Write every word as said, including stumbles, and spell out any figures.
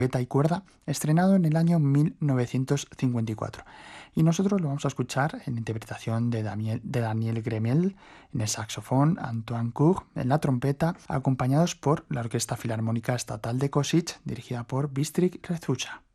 trompeta y cuerda, estrenado en el año mil novecientos cincuenta y cuatro. Y nosotros lo vamos a escuchar en interpretación de Daniel, de Daniel Gremel en el saxofón, Antoine Cour en la trompeta, acompañados por la Orquesta Filarmónica Estatal de Košice, dirigida por Bystrik Rezucha.